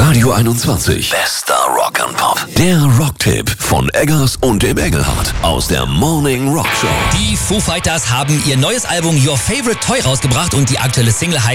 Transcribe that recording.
Radio 21. Bester Rock and Pop. Der Rocktipp von Eggers und dem Engelhardt aus der Morning Rock Show. Die Foo Fighters haben ihr neues Album Your Favorite Toy rausgebracht und die aktuelle Single heißt